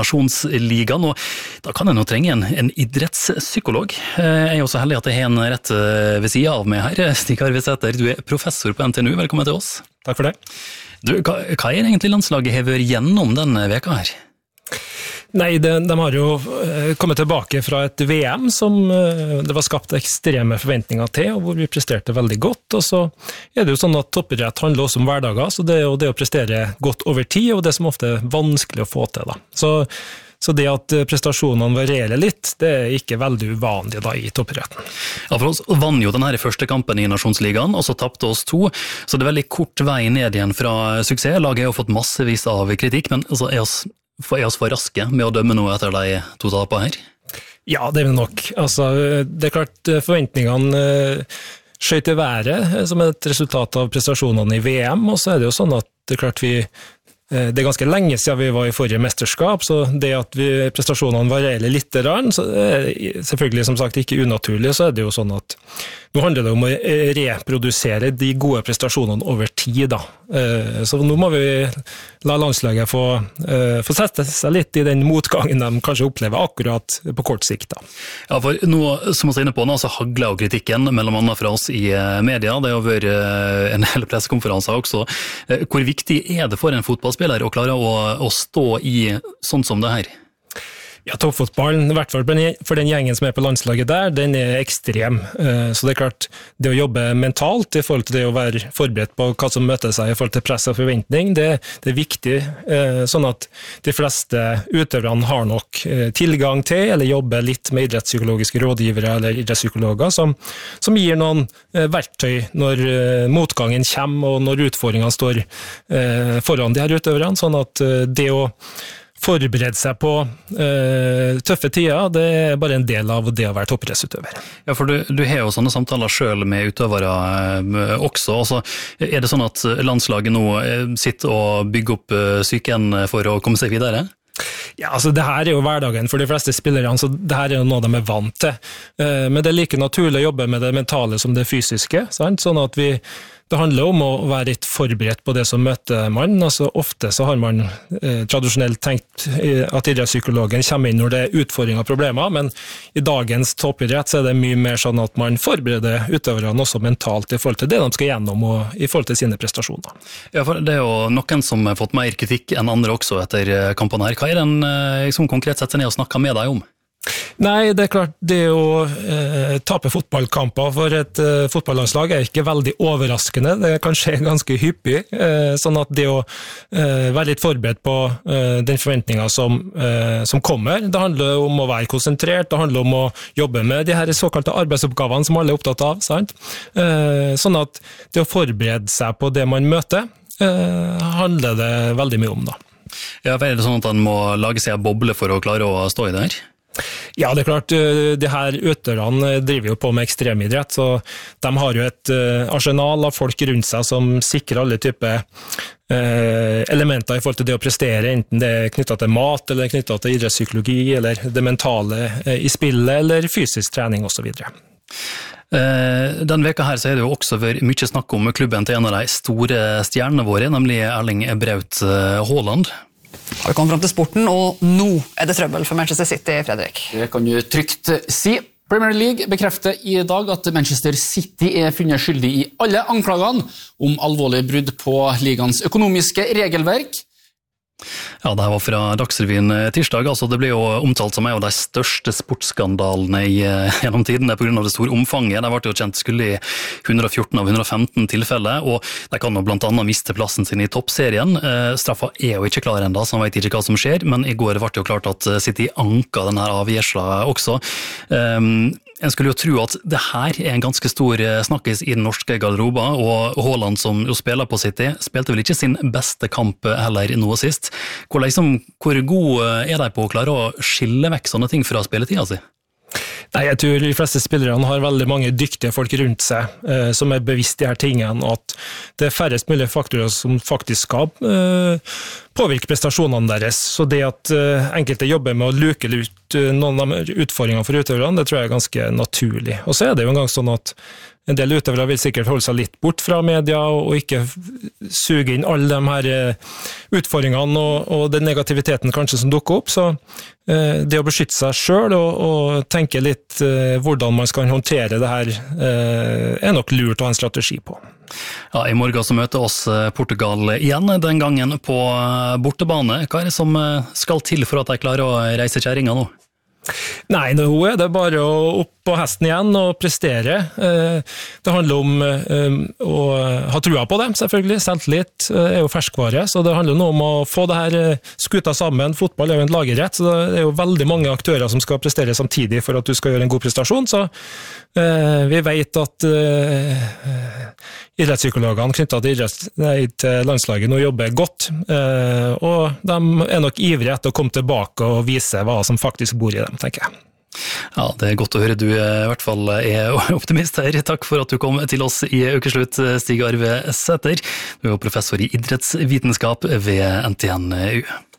Nasjonsligaen, og da kan jeg nå trenge en idrettspsykolog. Jeg er jo så heldig at jeg har en rett ved siden av meg her. Stig Arve Sæther, du er professor på NTNU, velkommen til oss. Takk for det. Du, hva er egentlig landslaget har vært gjennom denne veka her? Nei, de har jo kommet tilbake fra et VM som det var skapt ekstreme forventninger til, og hvor vi presterte veldig godt. Og så er det jo sånn at toppidrett handler også om hverdager, så det er jo det å prestere godt over tid, og det som ofte er vanskelig å få til da. Så det at prestasjonene varierer litt, det er ikke veldig uvanlig da i toppidretten. Ja, for oss vann jo denne første kampen i Nasjonsligaen, og så tappte oss 2, så det er veldig kort vei ned igjen fra suksess. Laget har jo fått massevis av kritikk, men altså er oss for raske med å dømme noe etter de 2 tapene her? Ja, det er vi nok. Altså, det er klart forventningene skjøt i været som et resultat av prestasjonene i VM, og så er det jo sånn at det er klart det er ganske lenge siden vi var i forrige mesterskap, så det at prestasjonene varierer litt, så er selvfølgelig som sagt ikke unaturlig, så er det jo sånn at nå handler det om å reprodusere de gode prestasjonene over tid da. Så nå må vi la landslaget få sette seg litt i den motgangen de kanskje opplever akkurat på kort sikt da. Ja, for nå, som vi er inne på nå, så hagler jo kritikken mellom annet fra oss i media. Det har vært en hel pressekonferanse også. Hvor viktig er det for en fotballspiller å klare å stå i sånn som det her? Ja, toppfotballen, i hvert fall for den gjengen som er på landslaget der, den er ekstrem. Så det er klart, det å jobbe mentalt i forhold til det å være forberedt på hva som møter seg i forhold til press og forventning, det er viktig, sånn at de fleste utøverne har nok tilgang til, eller jobber litt med idrettspsykologiske rådgivere eller idrettspsykologer, som gir noen verktøy når motgangen kommer, og når utfordringene står foran de her utøverne, sånn at det å forberede seg på tøffe tider, det er bare en del av det å være toppidrettsutøver. Ja, for du har jo sånne samtaler selv med utøvere også. Altså, er det sånn at landslaget nå sitter og bygger opp psyken for å komme seg videre? Ja, altså det her er jo hverdagen for de fleste spillerne, så det her er jo noe de er vant til. Men det er like naturlig å jobbe med det mentale som det fysiske, sant? Sånn at det handler om å være litt forberedt på det som møter man. Altså, ofte så har man tradisjonelt tenkt at idrettspsykologen kommer inn når det er utfordringer og problemer, men i dagens toppidrett så er det mye mer sånn at man forbereder utøverne også mentalt i forhold til det de skal gjennom og i forhold til sine prestasjoner. Ja, for det er jo noen som har fått mer kritikk enn andre også etter kampene her. Hva er den liksom, konkret sett seg ned og snakke med deg om? Nei, det er klart, det å tape fotballkamper for et fotballandslag er ikke veldig overraskende, det kan skje ganske hyppig, sånn at det å være litt forberedt på den forventningen som kommer, det handler om å være konsentrert, det handler om å jobbe med de her såkalte arbeidsoppgavene som alle er opptatt av, sant? Sånn at det å forberede seg på det man møter, handler det veldig mye om da. Ja, er det sånn at man må lage seg en boble for å klare å stå i det her? Ja, det er klart, de her utøverne driver jo på med ekstremidrett, så de har jo et arsenal av folk rundt seg som sikrer alle typer elementer i forhold til det å prestere, enten det er knyttet til mat, eller knyttet til idrettspsykologi, eller det mentale i spillet, eller fysisk trening og så videre. Den veka her så er det jo også vært mye snakk om klubben til en av de store stjernene våre, nemlig Erling Braut Haaland. Har vi kommet frem til sporten, og nå er det trøbbel for Manchester City, Fredrik. Det kan du trygt si. Premier League bekrefter i dag at Manchester City er funnet skyldig i alle anklagene om alvorlig brudd på ligaens økonomiske regelverk. Ja, det her var fra Dagsrevyen tirsdag. Altså, det ble jo omtalt som en av de største sportsskandalene gjennom tidene på grunn av det store omfanget. De ble jo kjent skulle i 114 av 115 tilfeller, og de kan jo blant annet miste plassen sin i toppserien. Straffa er jo ikke klar enda, så man vet ikke hva som skjer, men i går ble det jo klart at City anka denne avgjørelsen også. En skulle jo tro at det her er en ganske stor snakkis i den norske garderoben, og Haaland som jo spiller på City, spilte vel ikke sin beste kamp heller noe sist. Hvor god er de på å klare å skille vekk sånne ting fra spilletida si? Nei, jeg tror de fleste spillerne har veldig mange dyktige folk rundt seg som er bevisst de her tingene, og at det er færrest mulige faktorer som faktisk skal påvirke prestasjonene deres. Så det at enkelte jobber med å luke ut noen av utfordringene for utøverne, det tror jeg er ganske naturlig. Og så er det jo en gang sånn at en del utøvere vil sikkert holde seg litt bort fra media og ikke suge inn alle de her utfordringene og den negativiteten kanskje som dukker opp, så det å beskytte seg selv og tenke litt hvordan man skal håndtere det her er nok lurt å ha en strategi på. Ja, i morgen så møter oss Portugal igjen, den gangen på bortebane. Hva er det som skal til for at de klarer å reise kjæringa nå? Nei, nå er det bare å opp på hesten igjen og prestere. Det handler om å ha trua på dem, selvfølgelig. Selvtillit er jo ferskvare, så det handler nå om å få det her skuta sammen. Fotball er jo en lagerett, så det er jo veldig mange aktører som skal prestere samtidig for at du skal gjøre en god prestasjon, så vi vet at idrettspsykologene knyttet til landslaget nå jobber godt, og de er nok ivrige etter å komme tilbake og vise hva som faktisk bor i dem, tenker jeg. Ja, det er godt å høre. Du i hvert fall er optimist her. Takk for at du kom til oss i Ukeslutt, Stig Arve Sæther. Du er jo professor i idrettsvitenskap ved NTNU.